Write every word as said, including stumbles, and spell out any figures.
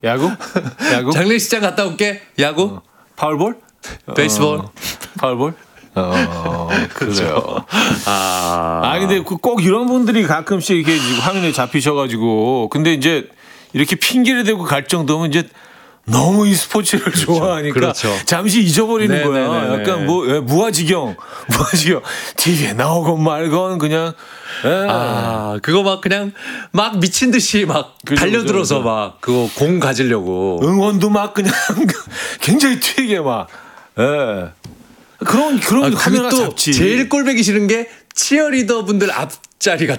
야구? 야구? 장례식장 갔다 올게. 야구? 어. 파울볼? 베이스볼? 어. 파울볼? 어, 그래요. 아, 아, 근데 꼭 이런 분들이 가끔씩 이렇게 화면에 잡히셔가지고, 근데 이제 이렇게 핑계를 대고 갈 정도면 이제 너무 이 스포츠를 그렇죠. 좋아하니까 그렇죠. 잠시 잊어버리는 네네네네. 거야. 약간 뭐 예, 무아지경, 무아지경. 티비에 나오건 말건 그냥. 예. 아, 그거 막 그냥 막 미친 듯이 막 그죠, 달려들어서 그죠, 그죠. 막 그거 공 가지려고. 응원도 막 그냥 굉장히 튀게 막. 예. 그런 그런 아, 카메라 그리고 또 잡지. 제일 꼴보기 싫은 게 치어리더 분들 앞자리가